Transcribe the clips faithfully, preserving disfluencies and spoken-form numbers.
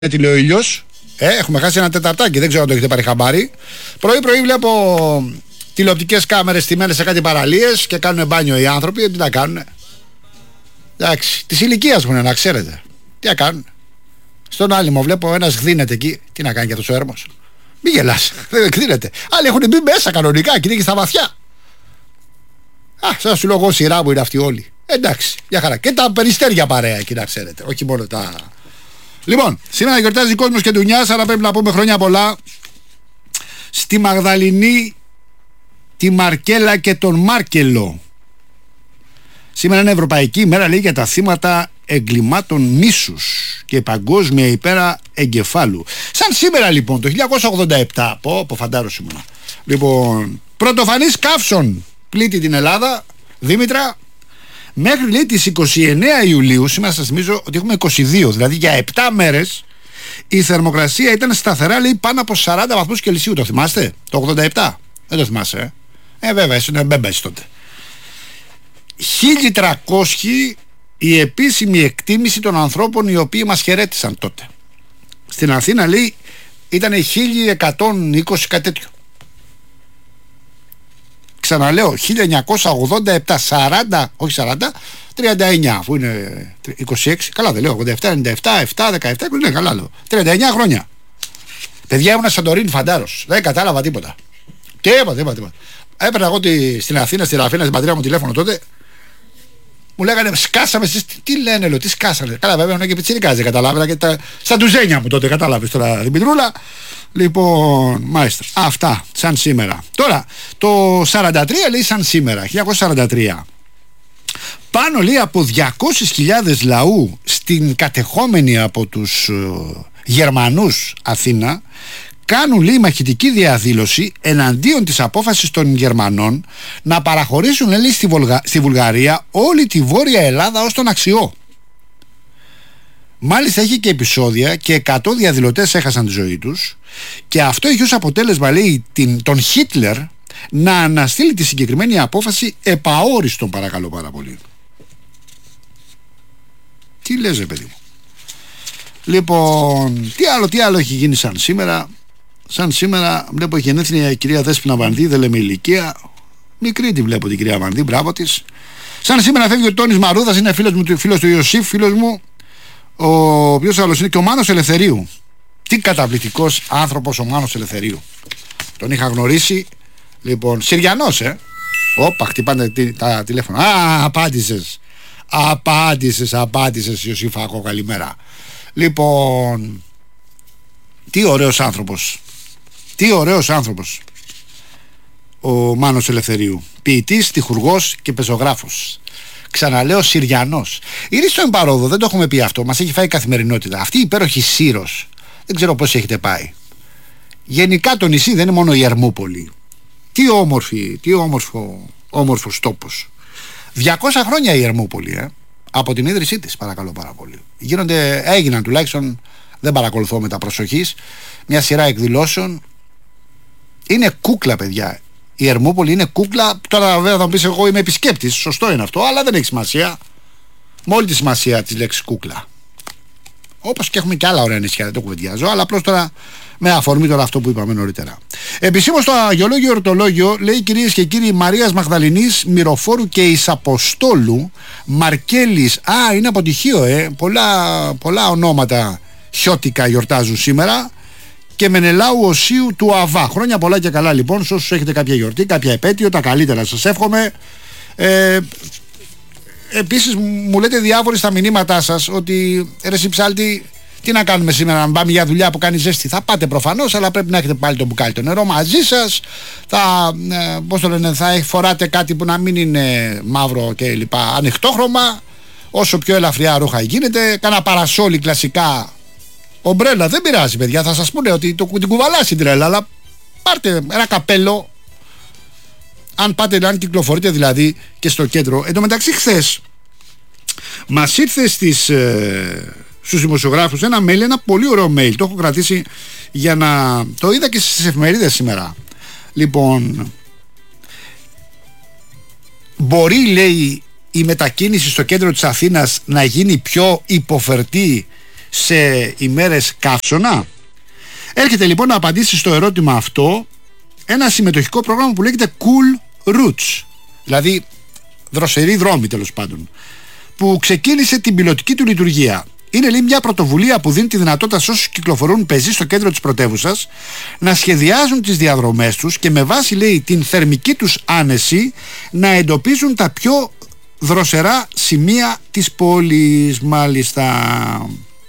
Γιατί λέει ο ήλιος, ε, έχουμε χάσει ένα τεταρτάκι, δεν ξέρω αν το έχετε πάρει χαμπάρι. Πρωί-πρωί βλέπω τηλεοπτικές κάμερες στημένες σε κάτι παραλίες και κάνουν μπάνιο οι άνθρωποι. Τι να κάνουνε. Εντάξει, της ηλικίας μου είναι, να ξέρετε. Τι να κάνουν. Στον άλυμο βλέπω ένας γδύνεται εκεί. Τι να κάνει για τόσο έρμος. Μη γελάς, δεν γδύνεται. Άλλοι έχουν μπει μέσα κανονικά και είναι και στα βαθιά. Α, σαν σου λέω εγώ σειρά μου είναι αυτοί όλοι. Εντάξει, για χαρά. Και τα περιστέρια παρέα εκεί να ξέρετε. Όχι μόνο τα. Λοιπόν, σήμερα γιορτάζει ο κόσμος και ντουνιάς, άρα πρέπει να πούμε χρόνια πολλά στη Μαγδαληνή, τη Μαρκέλα και τον Μάρκελο. Σήμερα είναι Ευρωπαϊκή ημέρα, λέει, για τα θύματα εγκλημάτων μίσους και παγκόσμια υπέρα εγκεφάλου. Σαν σήμερα λοιπόν το χίλια εννιακόσια ογδόντα επτά, πω, πω φαντάρος ήμουνα. Λοιπόν, πρωτοφανής καύσων πλήττει την Ελλάδα, Δήμητρα. Μέχρι, λέει, τις είκοσι εννέα Ιουλίου, σήμερα σας θυμίζω ότι έχουμε είκοσι δύο, δηλαδή για επτά μέρες η θερμοκρασία ήταν σταθερά, λέει, πάνω από σαράντα βαθμούς Κελσίου. Το θυμάστε, το ογδόντα επτά? Δεν το θυμάσαι, ε, ε βέβαια, ήσουν μπέμπες τότε. χίλια τριακόσια η επίσημη εκτίμηση των ανθρώπων οι οποίοι μας χαιρέτησαν τότε. Στην Αθήνα, λέει, ήταν χίλια εκατόν είκοσι, κάτι τέτοιο. Ξαναλέω, χίλια εννιακόσια ογδόντα επτά, σαράντα, όχι σαράντα, τριάντα εννέα, αφού είναι είκοσι έξι, καλά δεν λέω, ογδόντα επτά, ενενήντα επτά, επτά, δεκαεπτά, είκοσι, ναι, καλά λέω, τριάντα εννέα χρόνια. Παιδιά, ήμουν Σαντορίνη φαντάρος, δεν κατάλαβα τίποτα. Τίποτα, τίποτα, τίποτα. Έπαιρνα εγώ τη, στην Αθήνα, στην Αθήνα, στην πατρίδα μου τηλέφωνο τότε. Μου λέγανε σκάσαμε εσείς, τι λένε, λέω, τι σκάσανε. Καλά, βέβαια είναι και πιτσιρικάς, δεν καταλάβαινα και τα, στα ντουζένια μου τότε, κατάλαβες τώρα, Δημητρούλα. Λοιπόν, μάλιστα, αυτά σαν σήμερα. Τώρα, το σαράντα τρία, λέει, σαν σήμερα, χίλια εννιακόσια σαράντα τρία. Πάνω, λέει, από διακόσιες χιλιάδες λαού στην κατεχόμενη από τους uh, Γερμανούς Αθήνα κάνουν, λέει, μαχητική διαδήλωση εναντίον της απόφασης των Γερμανών να παραχωρήσουν, λέει, στη, Βουλγα... στη Βουλγαρία όλη τη Βόρεια Ελλάδα ως τον Αξιό. Μάλιστα έχει και επεισόδια και εκατό διαδηλωτές έχασαν τη ζωή τους και αυτό έχει ως αποτέλεσμα, λέει, την... τον Χίτλερ να αναστείλει τη συγκεκριμένη απόφαση επαόριστον, παρακαλώ πάρα πολύ. Τι λες, ρε παιδί μου. Λοιπόν, τι άλλο, τι άλλο έχει γίνει σαν σήμερα. Σαν σήμερα βλέπω γενέθλια η κυρία Δέσποινα Βανδύ, δεν λέμε ηλικία. Μικρή τη βλέπω την κυρία Βανδύ, μπράβο της. Σαν σήμερα φεύγει ο Τόνης Μαρούδας, είναι φίλος μου, φίλος του Ιωσήφ, φίλος μου. Ο οποίος άλλος είναι και ο Μάνος Ελευθερίου. Τι καταπληκτικός άνθρωπος ο Μάνος Ελευθερίου. Τον είχα γνωρίσει. Λοιπόν, Συριανός, ε. Όπα, χτυπάνε τα τηλέφωνα. Α, απάντησες. Απάντησες, απάντησες, Ιωσήφακο, καλημέρα. Λοιπόν, τι ωραίος άνθρωπος. Τι ωραίος άνθρωπος ο Μάνος Ελευθερίου. Ποιητής, στιχουργός και πεζογράφος. Ξαναλέω, Συριανός. Είναι στο Εμπαρόδο, δεν το έχουμε πει αυτό. Μας έχει φάει η καθημερινότητα. Αυτή η υπέροχη Σύρος, δεν ξέρω πώς έχετε πάει. Γενικά το νησί δεν είναι μόνο η Ερμούπολη. Τι όμορφη, τι όμορφο, όμορφος τόπος. διακόσια χρόνια η Ερμούπολη, ε, από την ίδρυσή της, παρακαλώ πάρα πολύ. Γίνονται, έγιναν τουλάχιστον, δεν παρακολουθώ με τα προσοχής, μια σειρά εκδηλώσεων. Είναι κούκλα, παιδιά. Η Ερμούπολη είναι κούκλα. Τώρα βέβαια θα μου πεις, εγώ είμαι επισκέπτης, σωστό είναι αυτό, αλλά δεν έχει σημασία. Με όλη τη σημασία της λέξης κούκλα. Όπως και έχουμε και άλλα ωραία νησιά, δεν το κουβεντιάζω, αλλά απλώς τώρα με αφορμή τώρα αυτό που είπαμε νωρίτερα. Επισήμως στο Αγιολόγιο Ορτολόγιο λέει, κυρίες και κύριοι, Μαρίας Μαγδαληνής, Μυροφόρου και Ισαποστόλου, Μαρκέλης. Α, είναι αποτυχίο, ε. Πολλά, πολλά ονόματα χιώτικα γιορτάζουν σήμερα. Και Μενελάου Οσίου του Αβά. Χρόνια πολλά και καλά, λοιπόν, σε όσους έχετε κάποια γιορτή, κάποια επέτειο, τα καλύτερα σας εύχομαι. Ε, Επίσης μου λέτε διάφοροι στα μηνύματά σας ότι, ρε Συψάλτη, τι να κάνουμε σήμερα, να πάμε για δουλειά που κάνει ζέστη. Θα πάτε προφανώς, αλλά πρέπει να έχετε πάλι το μπουκάλι το νερό μαζί σας. Θα, ε, πώς το λένε, θα φοράτε κάτι που να μην είναι μαύρο και λοιπά, ανοιχτόχρωμα. Όσο πιο ελαφριά ρούχα γίνεται. Κάνα παρασόλι κλασικά. Ομπρέλα, δεν πειράζει, παιδιά. Θα σας πούνε ότι το, την κουβαλάς την τρέλα, αλλά πάρτε ένα καπέλο. Αν πάτε, αν κυκλοφορείτε δηλαδή και στο κέντρο. Εν τω μεταξύ, χθες μας ήρθε στις, ε, στους δημοσιογράφους ένα mail, ένα πολύ ωραίο mail. Το έχω κρατήσει για να. Το είδα και στις εφημερίδες σήμερα. Λοιπόν, μπορεί, λέει, η μετακίνηση στο κέντρο της Αθήνας να γίνει πιο υποφερτή σε ημέρες καύσωνα? Έρχεται λοιπόν να απαντήσει στο ερώτημα αυτό ένα συμμετοχικό πρόγραμμα που λέγεται Cool Routes, δηλαδή δροσερή δρόμη τέλος πάντων, που ξεκίνησε την πιλωτική του λειτουργία. Είναι λέει μια πρωτοβουλία που δίνει τη δυνατότητα σε όσους κυκλοφορούν πεζοί στο κέντρο της πρωτεύουσας να σχεδιάζουν τις διαδρομές τους και με βάση λέει την θερμική τους άνεση να εντοπίζουν τα πιο δροσερά σημεία της πόλης. Μάλιστα,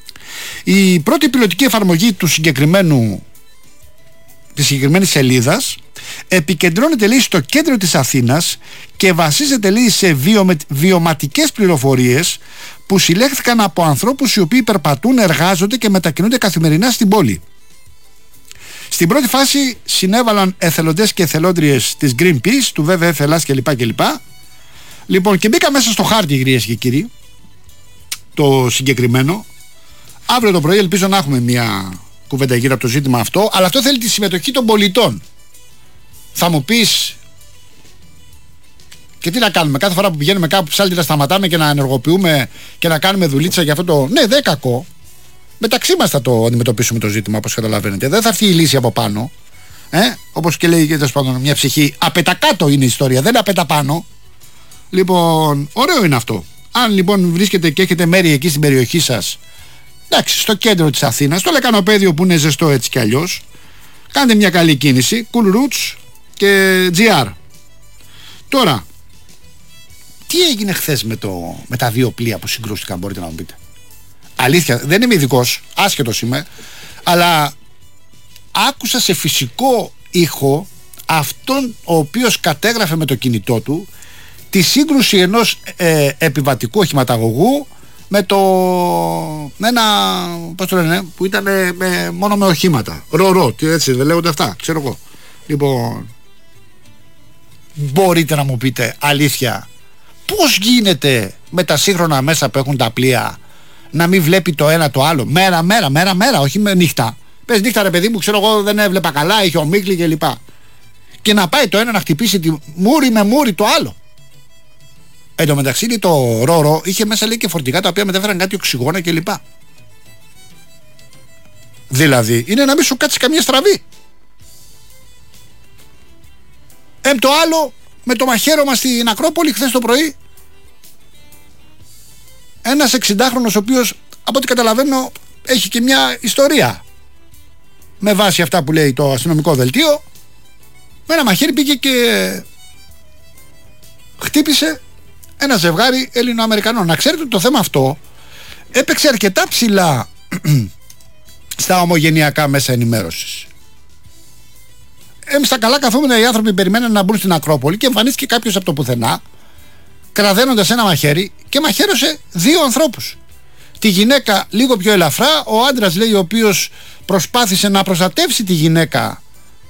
η πρώτη πιλωτική εφαρμογή του συγκεκριμένου της συγκεκριμένης σελίδας επικεντρώνεται λέει στο κέντρο της Αθήνας και βασίζεται λέει σε βιομε... βιωματικές πληροφορίες που συλλέχθηκαν από ανθρώπους οι οποίοι περπατούν, εργάζονται και μετακινούνται καθημερινά στην πόλη. Στην πρώτη φάση συνέβαλαν εθελοντές και εθελόντριες της Greenpeace, του ντάμπλιου ντάμπλιου εφ Ελλάς κλπ. κλπ. Λοιπόν, και μπήκα μέσα στο χάρτη, κυρίες και κύριοι, το συγκεκριμένο. Αύριο το πρωί ελπίζω να έχουμε μια κουβέντα γύρω από το ζήτημα αυτό, αλλά αυτό θέλει τη συμμετοχή των πολιτών. Θα μου πεις, και τι να κάνουμε, κάθε φορά που πηγαίνουμε κάπου ψάλτη να σταματάμε και να ενεργοποιούμε και να κάνουμε δουλίτσα για αυτό το. Ναι, δεν κακό. Μεταξύ μας θα το αντιμετωπίσουμε το ζήτημα, όπως καταλαβαίνετε. Δεν θα έρθει η λύση από πάνω. Ε? Όπως και λέει και μια ψυχή, απετακάτω είναι η ιστορία, δεν απεταπάνω. Λοιπόν, ωραίο είναι αυτό. Αν λοιπόν βρίσκετε και έχετε μέρη εκεί στην περιοχή σας, εντάξει, στο κέντρο της Αθήνας, στο λεκανοπέδιο που είναι ζεστό έτσι κι αλλιώς, κάντε μια καλή κίνηση. Cool Routes και τζι αρ. Τώρα, τι έγινε χθες με, το, με τα δύο πλοία που συγκρούστηκαν, μπορείτε να μου πείτε? Αλήθεια, δεν είμαι ειδικός, άσχετος είμαι, αλλά άκουσα σε φυσικό ήχο αυτόν ο οποίος κατέγραφε με το κινητό του τη σύγκρουση ενός ε, επιβατικού οχηματαγωγού με το με ένα, πώς το λένε, που ήταν με, μόνο με οχήματα. Ρο-ρο, έτσι δεν λέγονται αυτά, ξέρω εγώ. Λοιπόν, μπορείτε να μου πείτε αλήθεια, πώς γίνεται με τα σύγχρονα μέσα που έχουν τα πλοία να μην βλέπει το ένα το άλλο? Μέρα, μέρα, μέρα, μέρα, όχι με νύχτα. Πες νύχτα ρε παιδί μου, ξέρω εγώ, δεν έβλεπα καλά, είχε ομίχλη κλπ. Και να πάει το ένα να χτυπήσει τη μούρη με μούρη το άλλο. Εν τω μεταξύ το ρο-ρο είχε μέσα λέει και φορτηγά τα οποία μετέφεραν κάτι οξυγόνα κλπ. Δηλαδή είναι να μην σου κάτσει καμία στραβή. Εμ το άλλο με το μαχαίρωμα στην Ακρόπολη χθες το πρωί, ένας εξηντάχρονος ο οποίος από ό,τι καταλαβαίνω έχει και μια ιστορία με βάση αυτά που λέει το αστυνομικό δελτίο, με ένα μαχαίρι πήγε και χτύπησε ένα ζευγάρι Έλληνο-Αμερικανών. Να ξέρετε ότι το θέμα αυτό έπαιξε αρκετά ψηλά στα ομογενειακά μέσα ενημέρωσης. Εμείς στα καλά καθόμουν, οι άνθρωποι περιμέναν να μπουν στην Ακρόπολη και εμφανίστηκε κάποιος από το πουθενά κραδένοντας ένα μαχαίρι και μαχαίρωσε δύο ανθρώπους. Τη γυναίκα λίγο πιο ελαφρά, ο άντρας λέει ο οποίος προσπάθησε να προστατεύσει τη γυναίκα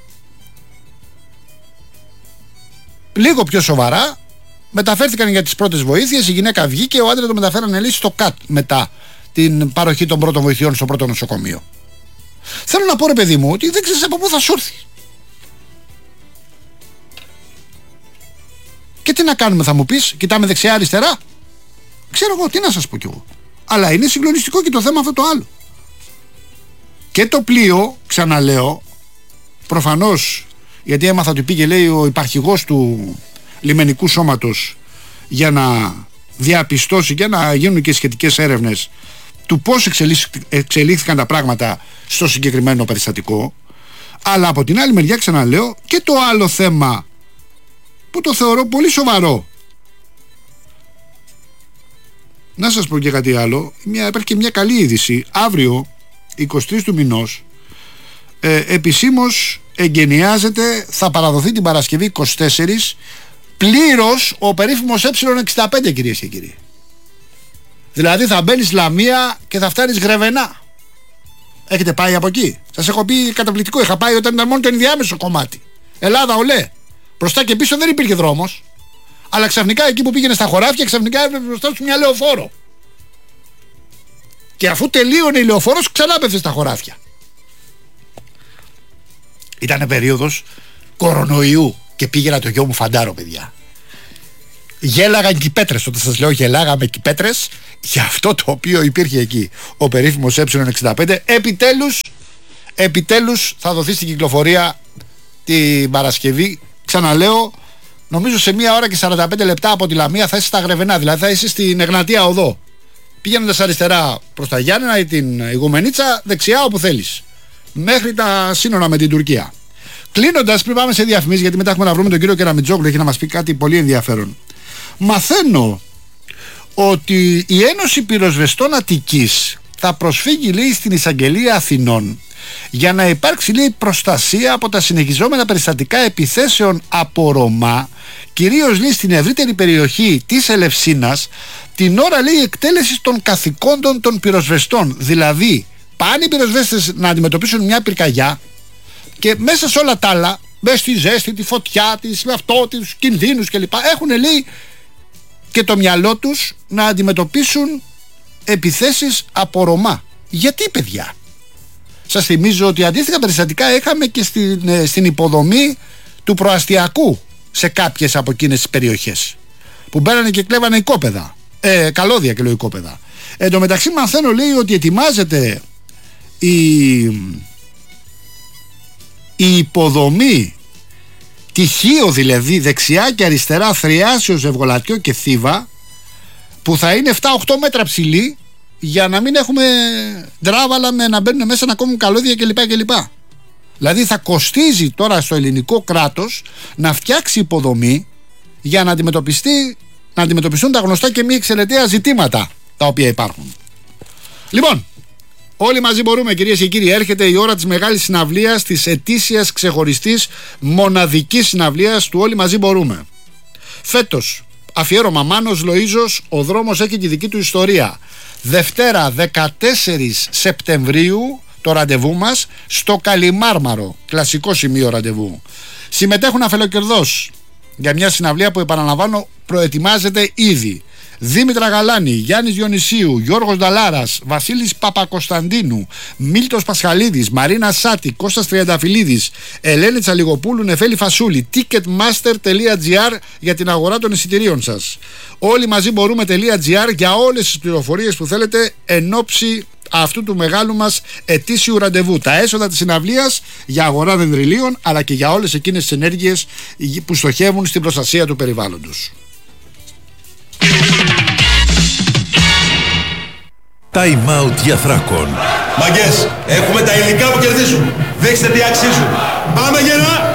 λίγο πιο σοβαρά. Μεταφέρθηκαν για τις πρώτες βοήθειες, η γυναίκα βγήκε, ο άντρας το μεταφέρανε λέει στο ΚΑΤ μετά την παροχή των πρώτων βοηθειών στο πρώτο νοσοκομείο. Θέλω να πω ρε παιδί μου ότι δεν ξέρεις από πού θα σου έρθει. Και τι να κάνουμε, θα μου πεις, κοιτάμε δεξιά αριστερά? Ξέρω εγώ, τι να σας πω κι εγώ. Αλλά είναι συγκλονιστικό και το θέμα αυτό το άλλο. Και το πλοίο, ξαναλέω, προφανώς, γιατί έμαθα ότι πήγε λέει ο υπαρχηγός του λιμενικού σώματος για να διαπιστώσει και να γίνουν και σχετικές έρευνες του πώς εξελίχθηκαν τα πράγματα στο συγκεκριμένο περιστατικό. Αλλά από την άλλη μεριά, ξαναλέω, και το άλλο θέμα που το θεωρώ πολύ σοβαρό. Να σας πω και κάτι άλλο. Μια, υπάρχει και μια καλή είδηση. Αύριο, εικοστή τρίτη του μηνός, ε, επισήμως εγκαινιάζεται, θα παραδοθεί την Παρασκευή εικοστή τέταρτη πλήρως ο περίφημος ε εξήντα πέντε, κυρίες και κύριοι. Δηλαδή θα μπαίνεις Λαμία και θα φτάνεις Γρεβενά. Έχετε πάει από εκεί? Σας έχω πει καταπληκτικό. Είχα πάει όταν ήταν μόνο το ενδιάμεσο κομμάτι. Ελλάδα ολέ. Μπροστά και πίσω δεν υπήρχε δρόμος. Αλλά ξαφνικά εκεί που πήγαινε στα χωράφια, ξαφνικά έπρεπε μπροστά σου μια λεωφόρο. Και αφού τελείωνε η λεωφόρος, ξανά πέφτει στα χωράφια. Ήτανε περίοδος κορονοϊού και πήγαινα το γιο μου φαντάρο, παιδιά. Γέλαγαν και οι πέτρες. Όταν σας λέω γελάγαμε και οι πέτρες, για αυτό το οποίο υπήρχε εκεί ο περίφημος ε εξήντα πέντε, επιτέλους, επιτέλους θα δοθεί στην κυκλοφορία την Παρασκευή. Ξαναλέω, νομίζω σε μία ώρα και σαράντα πέντε λεπτά από τη Λαμία θα είσαι στα Γρεβενά, δηλαδή θα είσαι στην Εγνατία Οδό. Πηγαίνοντας αριστερά προς τα Γιάννενα ή την Ηγουμενίτσα, δεξιά όπου θέλεις, μέχρι τα σύνορα με την Τουρκία. Κλείνοντας, πριν πάμε σε διαφημίσεις, γιατί μετά έχουμε να βρούμε τον κύριο Κεραμιτζόγλου, έχει να μας πει κάτι πολύ ενδιαφέρον. Μαθαίνω ότι η Ένωση Πυροσβεστών Αττικής θα προσφύγει, λέει, στην Εισαγγελία Αθηνών για να υπάρξει, λέει, προστασία από τα συνεχιζόμενα περιστατικά επιθέσεων από Ρωμά, κυρίως, λέει, στην ευρύτερη περιοχή της Ελευσίνας, την ώρα, λέει, εκτέλεσης των καθηκόντων των πυροσβεστών. Δηλαδή πάνε οι πυροσβέστες να αντιμετωπίσουν μια πυρκαγιά και μέσα σε όλα τα άλλα, μέσα στη ζέστη, τη φωτιά της, με αυτό, τους κινδύνους κλπ, έχουν, λέει, και το μυαλό τους να αντιμετωπίσουν επιθέσεις από Ρωμά. Γιατί, παιδιά? Σας θυμίζω ότι αντίστοιχα περιστατικά είχαμε και στην, στην υποδομή του προαστιακού σε κάποιες από εκείνες τις περιοχές, που μπαίνανε και κλέβανε οικόπεδα, ε, καλώδια και λέω οικόπεδα. Εν τω μεταξύ μαθαίνω, λέει, ότι ετοιμάζεται η, η υποδομή τυχείο, δηλαδή δεξιά και αριστερά, Θριάσιο, Ζευγολατιό και Θήβα, που θα είναι επτά οχτώ μέτρα ψηλή, για να μην έχουμε ντράβαλα με να μπαίνουν μέσα να κόβουν καλώδια κλπ. κλπ. Δηλαδή θα κοστίζει τώρα στο ελληνικό κράτος να φτιάξει υποδομή για να αντιμετωπιστεί, να αντιμετωπιστούν τα γνωστά και μη εξαιρεταία ζητήματα τα οποία υπάρχουν. Λοιπόν, όλοι μαζί μπορούμε, κυρίες και κύριοι. Έρχεται η ώρα της μεγάλης συναυλίας, της ετήσιας, ξεχωριστής, μοναδικής συναυλίας του Όλοι μαζί μπορούμε. Φέτος αφιέρωμα Μάνος Λοΐζος, ο δρόμος έχει τη δική του ιστορία. Δευτέρα δεκατέσσερις Σεπτεμβρίου το ραντεβού μας στο Καλιμάρμαρο, κλασικό σημείο ραντεβού. Συμμετέχουν αφελοκερδός για μια συναυλία που, επαναλαμβάνω, προετοιμάζεται ήδη. Δήμητρα Γαλάνη, Γιάννης Διονυσίου, Γιώργος Νταλάρας, Βασίλης Παπακοσταντίνου, Μίλτος Πασχαλίδης, Μαρίνα Σάτη, Κώστας Τριανταφυλλίδης, Ελένη Τσαλιγοπούλου, Νεφέλη Φασούλη. ticketmaster τελεία gr για την αγορά των εισιτηρίων σας. Όλοι μαζί μπορούμε.gr για όλες τις πληροφορίες που θέλετε εν ώψη αυτού του μεγάλου μας ετήσιου ραντεβού. Τα έσοδα της συναυλίας για αγορά δενδριλίων, αλλά και για όλες εκείνες τις ενέργειες που στοχεύουν στην προστασία του περιβάλλοντος. Time out για Θράκον. Μαγκές, έχουμε τα υλικά που κερδίζουν. Δείξτε τι αξίζουν. Πάμε γερά!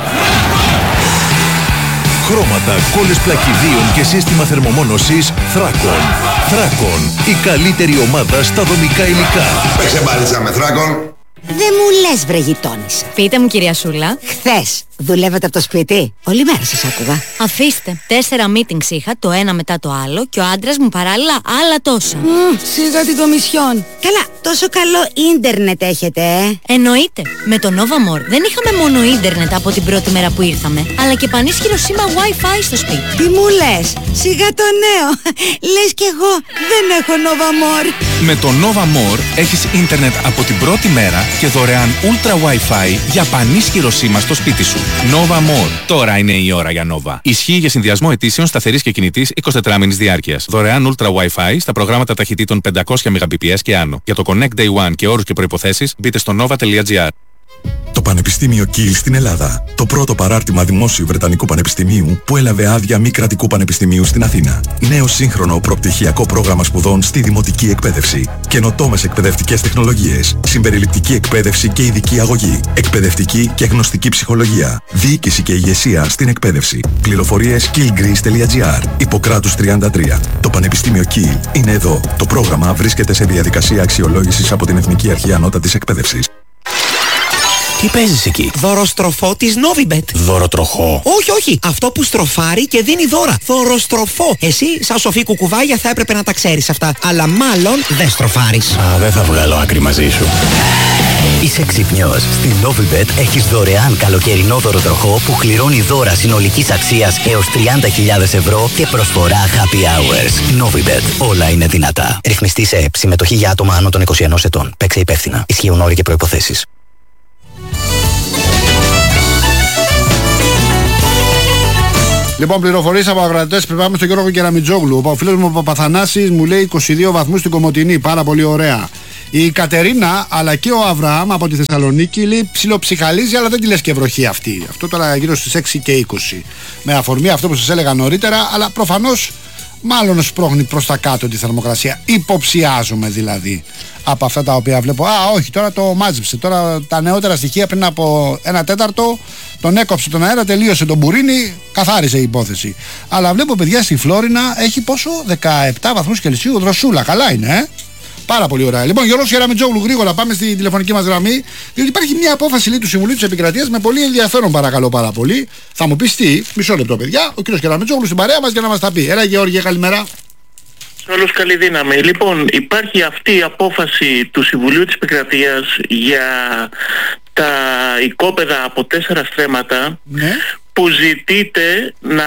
Χρώματα, κόλλες πλακιδίων και σύστημα θερμομόνωσης Θράκον. Θράκον, η καλύτερη ομάδα στα δομικά υλικά. Παίξε μπάλιτσα με Θράκον. Δεν μου λες, βρε γειτόνισσα. Πείτε μου, κυρία Σούλα. Χθες δουλεύατε από το σπίτι? Όλη μέρα σας άκουγα. Αφήστε. Τέσσερα meetings είχα, το ένα μετά το άλλο, και ο άντρας μου παράλληλα άλλα τόσα. Mm, σιγά την κομισιόν. Καλά, τόσο καλό ίντερνετ έχετε, ε? Εννοείται. Με το Nova More δεν είχαμε μόνο ίντερνετ από την πρώτη μέρα που ήρθαμε, αλλά και πανίσχυρο σήμα Wi-Fi στο σπίτι. Τι μου λες? Σιγά το νέο. Λες κι εγώ δεν έχω Nova More. Με το Nova More έχεις ίντερνετ από την πρώτη μέρα και δωρεάν Ultra Wi-Fi για πανίσχυρο σήμα στο σπίτι σου. Nova More. Τώρα είναι η ώρα για Nova. Ισχύει για συνδυασμό ετήσεων σταθερής και κινητής εικοσιτετράμηνης διάρκειας. Δωρεάν Ultra Wi-Fi στα προγράμματα ταχυτήτων πεντακόσια Mbps και άνω. Για το Connect Day One και όρους και προϋποθέσεις μπείτε στο nova.gr. Το Πανεπιστήμιο Κιλ στην Ελλάδα. Το πρώτο παράρτημα δημόσιου Βρετανικού Πανεπιστημίου που έλαβε άδεια μη κρατικού πανεπιστημίου στην Αθήνα. Νέο σύγχρονο προπτυχιακό πρόγραμμα σπουδών στη δημοτική εκπαίδευση. Καινοτόμες εκπαιδευτικές τεχνολογίες. Συμπεριληπτική εκπαίδευση και ειδική αγωγή. Εκπαιδευτική και γνωστική ψυχολογία. Διοίκηση και ηγεσία στην εκπαίδευση. Πληροφορίες killgreece.gr. Ιπποκράτους τριάντα τρία. Το Πανεπιστήμιο Κιλ είναι εδώ. Το πρόγραμμα βρίσκεται σε διαδικασία αξιολόγησης από την Εθνική Αρχή Ανώτατης Εκπαίδευσης. Τι παίζεις εκεί? Δωροστροφό της Novibet. Δωροτροχό? Όχι, όχι. Αυτό που στροφάρει και δίνει δώρα. Δωροστροφό. Εσύ, σαν σοφή κουκουβάγια, θα έπρεπε να τα ξέρεις αυτά. Αλλά μάλλον δεν στροφάρεις. Α, δεν θα βγάλω άκρη μαζί σου. Είσαι ξυπνιός. Στην Novibet έχεις δωρεάν καλοκαιρινό δωροτροχό που κληρώνει δώρα συνολικής αξίας έως τριάντα χιλιάδες ευρώ και προσφορά happy hours. Novibet. Όλα είναι δυνατά. Ρυθμιστή σε ΕΠ. Συμμετοχή για άτομα άνω των είκοσι ενός ετών. Παίξε υπεύθυνα. Ισχύουν όροι και προϋποθέσεις. Λοιπόν, πληροφορίες από αγροτές. Πριν πάμε στον Γιώργο Κεραμιτζόγλου. Ο φίλος μου ο Παπαθανάσης μου λέει είκοσι δύο βαθμούς στην Κομοτηνή. Πάρα πολύ ωραία. Η Κατερίνα αλλά και ο Αβραάμ από τη Θεσσαλονίκη λέει ψιλοψυχαλίζει, αλλά δεν τη λες και βροχή αυτή. Αυτό τώρα γύρω στις έξι και είκοσι. Με αφορμή αυτό που σας έλεγα νωρίτερα, αλλά προφανώς μάλλον σπρώχνει προς τα κάτω τη θερμοκρασία. Υποψιάζομαι δηλαδή από αυτά τα οποία βλέπω. Α, όχι, τώρα το μάζεψε. Τώρα τα νεότερα στοιχεία πριν από ένα τέταρτο τον έκοψε τον αέρα, τελείωσε τον μπουρίνι, καθάρισε η υπόθεση. Αλλά βλέπω, παιδιά, στη Φλόρινα έχει πόσο? δεκαεπτά βαθμούς Κελσίου, δροσούλα. Καλά είναι, ε? Πάρα πολύ ωραία. Λοιπόν, Γιώργος Κεραμιτζόγλου, γρήγορα πάμε στη τηλεφωνική μας γραμμή. Διότι υπάρχει μια απόφαση λέει, του Συμβουλίου της Επικρατείας με πολύ ενδιαφέρον, παρακαλώ πάρα πολύ. Θα μου πεις τι, μισό λεπτό, παιδιά. Ο κύριος Κεραμιτζόγλου στην παρέα μας για να μας τα πει. Έλα, Γεώργια, καλημέρα. Όλος καλή δύναμη. Λοιπόν, υπάρχει αυτή η απόφαση του Συμβουλίου της Επικρατείας για τα οικόπεδα από τέσσερα στρέμματα, ναι, που ζητείται να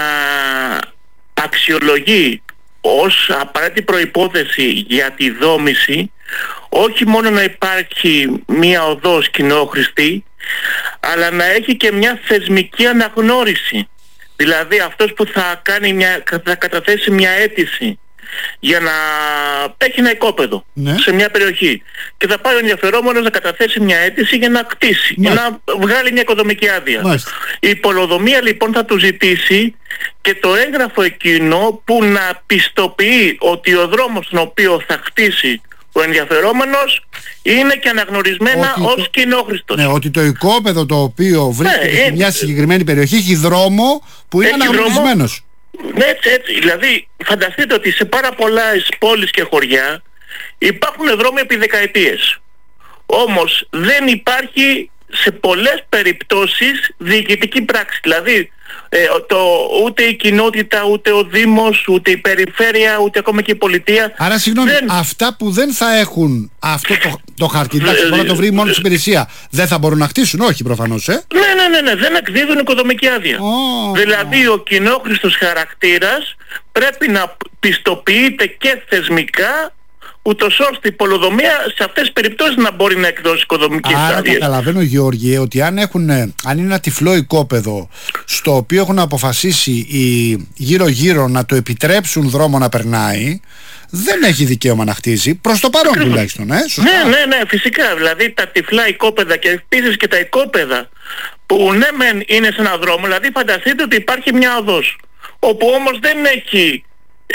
αξιολογεί ως απαραίτητη προϋπόθεση για τη δόμηση όχι μόνο να υπάρχει μία οδός κοινόχρηστη, αλλά να έχει και μια θεσμική αναγνώριση. Δηλαδή αυτός που θα, κάνει μια, θα καταθέσει μια αίτηση για να έχει ένα οικόπεδο, ναι, σε μια περιοχή και θα πάει ο ενδιαφερόμενος να καταθέσει μια αίτηση για να κτίσει, ναι, για να βγάλει μια οικοδομική άδεια. Μάλιστα. Η πολεοδομία λοιπόν θα του ζητήσει και το έγγραφο εκείνο που να πιστοποιεί ότι ο δρόμος στον οποίο θα χτίσει ο ενδιαφερόμενος είναι και αναγνωρισμένα ότι ως το... κοινόχρηστος. Ναι, ότι το οικόπεδο το οποίο βρίσκεται, ναι, σε μια συγκεκριμένη περιοχή έχει δρόμο που είναι αναγνωρισμένος. Ναι, έτσι, έτσι. Δηλαδή, φανταστείτε ότι σε πάρα πολλές πόλεις και χωριά υπάρχουν δρόμοι επί δεκαετίες. Όμως δεν υπάρχει σε πολλές περιπτώσεις διοικητική πράξη. Δηλαδή, ε, το, ούτε η κοινότητα, ούτε ο Δήμος, ούτε η περιφέρεια, ούτε ακόμα και η πολιτεία. Άρα, συγγνώμη, δεν... αυτά που δεν θα έχουν αυτό το, το χαρτί, εντάξει, μπορεί να το βρει μόνο στην υπηρεσία, δεν θα μπορούν να χτίσουν, όχι προφανώς, ε? Ναι, ναι, ναι, ναι, δεν εκδίδουν οικοδομική άδεια. Oh. Δηλαδή, ο κοινόχρηστος χαρακτήρας πρέπει να πιστοποιείται και θεσμικά, ούτως ώστε η πολεοδομία σε αυτές τις περιπτώσεις να μπορεί να εκδώσει οικοδομικές άδειες. Άρα καταλαβαίνω, Γεώργιε, ότι αν, έχουν, αν είναι ένα τυφλό οικόπεδο στο οποίο έχουν αποφασίσει οι γύρω-γύρω να το επιτρέψουν δρόμο να περνάει, δεν έχει δικαίωμα να χτίσει, προς το παρόν τουλάχιστον, ε, σωστά. Ναι, ναι, ναι, φυσικά. Δηλαδή τα τυφλά οικόπεδα και επίσης και τα οικόπεδα που ναι μεν είναι σε ένα δρόμο, δηλαδή φανταστείτε ότι υπάρχει μια οδός, όπου όμως δεν έχει... Ε,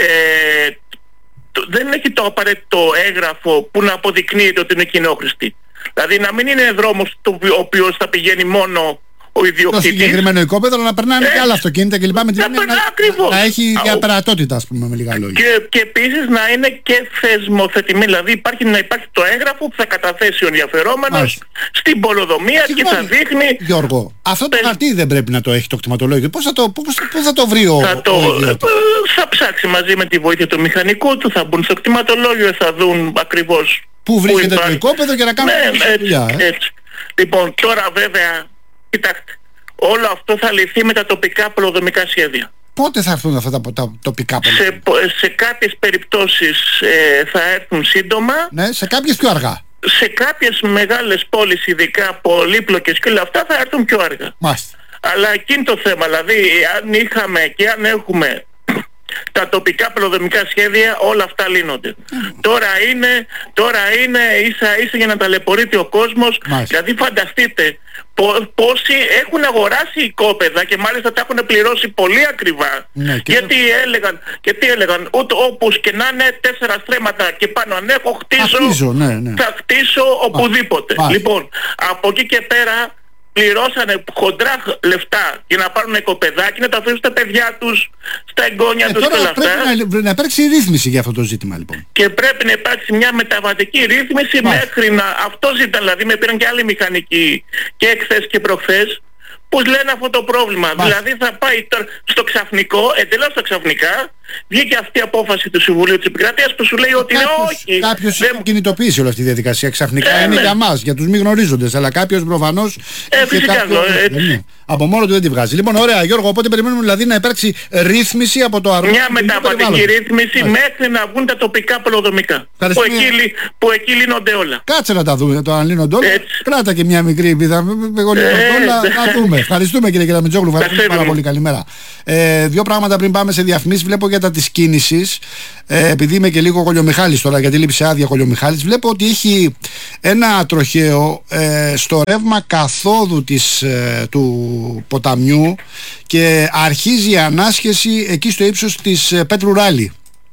δεν έχει το απαραίτητο έγγραφο που να αποδεικνύεται ότι είναι κοινόχρηστη. Δηλαδή να μην είναι δρόμος το ο οποίος θα πηγαίνει μόνο ο ιδιοκτήτης. Το συγκεκριμένο οικόπεδο να περνάνε και άλλα αυτοκίνητα και λοιπά, με την να, να, να, να έχει διαπερατότητα, ας πούμε, με λίγα λόγια. Και, και επίσης να είναι και θεσμοθετημένη. Δηλαδή υπάρχει, να υπάρχει το έγγραφο που θα καταθέσει ο ενδιαφερόμενος στην πολεοδομία και θα δείχνει... Γιώργο, αυτό το χαρτί δεν πρέπει να το έχει το κτηματολόγιο. Πώς θα το, πώς, πώς θα το βρει ο, θα, το, ο θα ψάξει μαζί με τη βοήθεια του μηχανικού του, θα μπουν στο κτηματολόγιο, θα δουν ακριβώς πού βρίσκεται το οικόπεδο και να κάνουν ναι, δουλειά. Έτσι, έτσι. Λοιπόν, τώρα βέβαια... Κοιτάξτε, όλο αυτό θα λυθεί με τα τοπικά πολεοδομικά σχέδια. Πότε θα έρθουν αυτά τα, τα τοπικά πολεοδομικά? Σε, σε κάποιες περιπτώσεις ε, θα έρθουν σύντομα. Ναι, σε κάποιες πιο αργά. Σε κάποιες μεγάλες πόλεις, ειδικά πολύπλοκες και όλα αυτά, θα έρθουν πιο αργά. Μάλιστα. Αλλά εκείνη το θέμα, δηλαδή, αν είχαμε και αν έχουμε τα τοπικά πολεοδομικά σχέδια, όλα αυτά λύνονται. Mm. Τώρα είναι, τώρα είναι ίσα ίσα για να ταλαιπωρείται ο κόσμος. Μάλιστα. Δηλαδή φανταστείτε πόσοι έχουν αγοράσει οικόπεδα και μάλιστα τα έχουν πληρώσει πολύ ακριβά. Ναι, και γιατί δεν... έλεγαν, γιατί έλεγαν ούτε όπως και να είναι τέσσερα στρέμματα και πάνω αν έχω χτίσω, χτίζω, ναι, ναι. θα χτίσω οπουδήποτε. Μάλιστα. Λοιπόν, από εκεί και πέρα πληρώσανε χοντρά λεφτά για να πάρουν οικοπεδάκι, να τα αφήσουν στα παιδιά τους, στα εγγόνια ε, τους και όλα αυτά. Πρέπει να, να υπάρξει ρύθμιση για αυτό το ζήτημα λοιπόν. Και πρέπει να υπάρξει μια μεταβατική ρύθμιση. Μάλιστα. Μέχρι να... Αυτό ζητάνε, δηλαδή με πήραν και άλλοι μηχανικοί και εχθές και προχθές που λένε αυτό το πρόβλημα. Μάλιστα. Δηλαδή θα πάει στο ξαφνικό, εντελώς στο ξαφνικά, βγήκε αυτή η απόφαση του Συμβουλίου της Επικρατείας που σου λέει ότι κάποιος, όχι. Κάποιος δεν... έχει κινητοποιήσει όλη αυτή τη διαδικασία. Ξαφνικά ε, είναι ναι. για μας, για τους μη γνωρίζοντες. Αλλά κάποιος προφανώς. Ε, φυσικά, κάποιο... ε, από μόνο του δεν τη βγάζει. Λοιπόν, ωραία, Γιώργο, οπότε περιμένουμε δηλαδή να υπάρξει ρύθμιση από το αρμόδιο. Μια μεταβατική ρύθμιση Άς. μέχρι να βγουν τα τοπικά πολεοδομικά. Που εκεί, που εκεί λύνονται όλα. Κάτσε να τα δούμε, το αν λύνονται όλα. Έτσι. Κράτα και μια μικρή πίδα. Εγώ λύνονται όλα. Να δούμε. Ευχαριστούμε κύριε Κεραμετζόγλου. Ευχαριστούμε πάρα πολύ. Καλημέρα. Ε, δύο πράγματα πριν πάμε σε διαφημίσεις. Βλέπω για τα της κίνησης. Ε, επειδή είμαι και λίγο Κολιομιχάλης τώρα, γιατί λείψε άδεια Κολιομιχάλης, βλέπω ότι έχει ένα τροχαίο ε, στο ρεύμα καθόδου της, ε, του ποταμιού και αρχίζει η ανάσχεση εκεί στο ύψος της ε, Πέτρου Ράλη.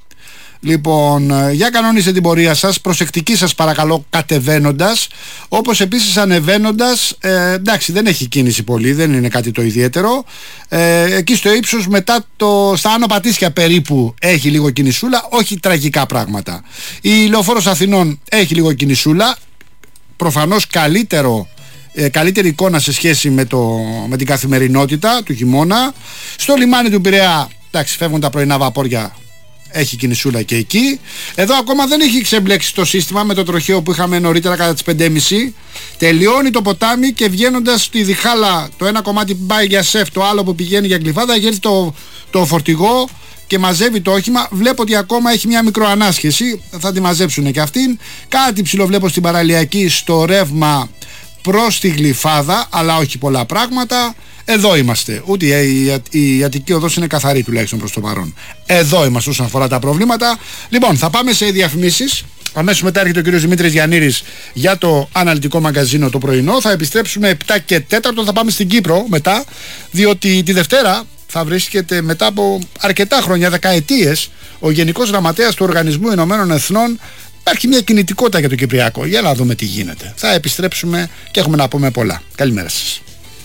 Λοιπόν, για κανονίστε την πορεία σας, προσεκτική σας παρακαλώ κατεβαίνοντας, όπως επίσης ανεβαίνοντας, ε, εντάξει δεν έχει κίνηση πολύ, δεν είναι κάτι το ιδιαίτερο, ε, εκεί στο ύψος μετά το, στα Άνω Πατήσια περίπου έχει λίγο κινησούλα, όχι τραγικά πράγματα. Η Λεωφόρος Αθηνών έχει λίγο κινησούλα, προφανώς καλύτερο, ε, καλύτερη εικόνα σε σχέση με, το, με την καθημερινότητα του χειμώνα. Στο λιμάνι του Πειραιά, εντάξει φεύγουν τα πρωινά βαπόρια, έχει κινησούλα και εκεί. Εδώ ακόμα δεν έχει ξεμπλέξει το σύστημα με το τροχαίο που είχαμε νωρίτερα κατά τις πέντε και μισή. Τελειώνει το ποτάμι και βγαίνοντας στη Διχάλα το ένα κομμάτι που πάει για ΣΕΦ, το άλλο που πηγαίνει για Γλυφάδα, γέρνει το, το φορτηγό και μαζεύει το όχημα. Βλέπω ότι ακόμα έχει μια μικροανάσχεση, θα τη μαζέψουν και αυτήν. Κάτι ψηλό βλέπω στην παραλιακή στο ρεύμα προς τη Γλυφάδα, αλλά όχι πολλά πράγματα. Εδώ είμαστε. Ούτε η, η, η Αττική Οδός είναι καθαρή τουλάχιστον προς το παρόν. Εδώ είμαστε όσον αφορά τα προβλήματα. Λοιπόν, θα πάμε σε διαφημίσεις. Αμέσως μετά έρχεται ο κύριος Δημήτρης Γιαννήρης για το αναλυτικό μαγκαζίνο το πρωινό. Θα επιστρέψουμε επτά και τέσσερα, θα πάμε στην Κύπρο μετά, διότι τη Δευτέρα θα βρίσκεται μετά από αρκετά χρόνια, δεκαετίες, ο Γενικός Γραμματέας του Οργανισμού Ηνωμένων Εθνών. Υπάρχει μια κινητικότητα για το Κυπριακό. Για να δούμε τι γίνεται. Θα επιστρέψουμε και έχουμε να πούμε πολλά. Καλημέρα σας.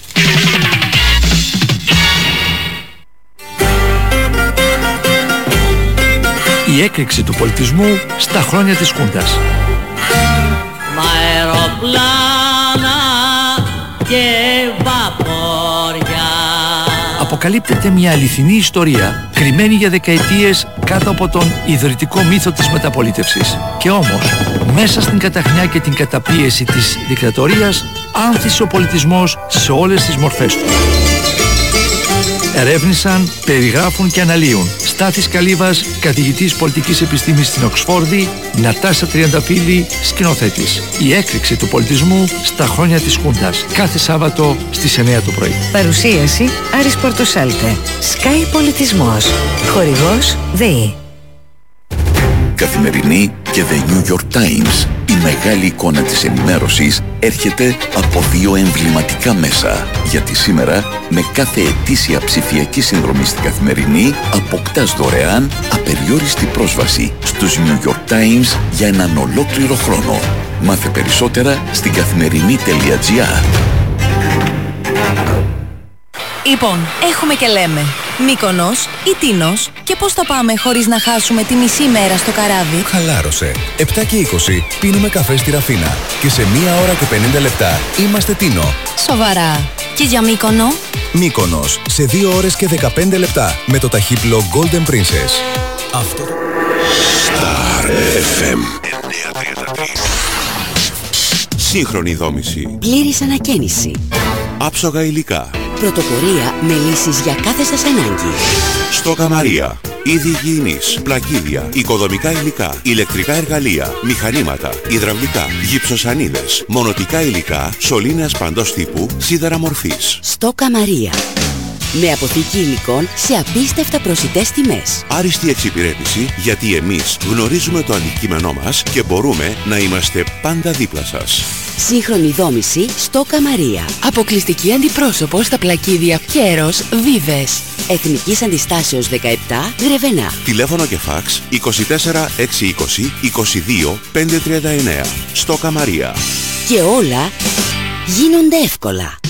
Η έκρηξη του πολιτισμού στα χρόνια της Χούντας. Μ' αεροπλάνα και βαπόρια. Αποκαλύπτεται μια αληθινή ιστορία, κρυμμένη για δεκαετίες κάτω από τον ιδρυτικό μύθο της μεταπολίτευσης. Και όμως, μέσα στην καταχνιά και την καταπίεση της δικτατορίας, άνθησε ο πολιτισμός σε όλες τις μορφές του. Ερεύνησαν, περιγράφουν και αναλύουν Στάθης Καλύβας, καθηγητής πολιτικής επιστήμης στην Οξφόρδη, Νατάσα Τριανταφύλλη, σκηνοθέτης. Η έκρηξη του πολιτισμού στα χρόνια της Χούντας. Κάθε Σάββατο στις εννιά το πρωί. Παρουσίαση Άρης Πορτοσάλτε. Sky Πολιτισμός. Χορηγός ΔΕΗ. Καθημερινή και The New York Times. Η μεγάλη εικόνα της ενημέρωσης έρχεται από δύο εμβληματικά μέσα. Γιατί σήμερα, με κάθε ετήσια ψηφιακή συνδρομή στην Καθημερινή, αποκτάς δωρεάν απεριόριστη πρόσβαση στους New York Times για έναν ολόκληρο χρόνο. Μάθε περισσότερα στην καθημερινή.gr. Λοιπόν, έχουμε και λέμε Μύκονος ή Τίνος, και πώς θα πάμε χωρίς να χάσουμε τη μισή μέρα στο καράβι. Χαλάρωσε. επτά και είκοσι πίνουμε καφέ στη Ραφίνα και σε μία ώρα και πενήντα λεπτά είμαστε Τίνο. Σοβαρά. Και για Μύκονο? Μύκονος σε δύο ώρες και δεκαπέντε λεπτά με το ταχύπλο Golden Princess. Αυτό το... Star εφ εμ σύγχρονη δόμηση. Πλήρης ανακαίνιση. Άψογα υλικά. Πρωτοπορία με λύσεις για κάθε σας ανάγκη. Στόκα Μαρία. Είδη υγιεινής, πλακίδια, οικοδομικά υλικά, ηλεκτρικά εργαλεία, μηχανήματα, υδραυλικά, γυψοσανίδες, μονοτικά υλικά, σωλήνες παντός τύπου, σίδερα μορφής. Στόκα Μαρία. Με αποθήκη υλικών σε απίστευτα προσιτές τιμές. Άριστη εξυπηρέτηση, γιατί εμείς γνωρίζουμε το αντικείμενό μας και μπορούμε να είμαστε πάντα δίπλα σας. Σύγχρονη δόμηση Στόκα Μαρία. Αποκλειστική αντιπρόσωπο στα πλακίδια Κέρος Βίβες. Εθνικής Αντιστάσεως δεκαεπτά, Γρεβενά. Τηλέφωνο και φάξ είκοσι τέσσερα εξακόσια είκοσι είκοσι δύο πεντακόσια τριάντα εννέα. Στόκα Μαρία. Και όλα γίνονται εύκολα.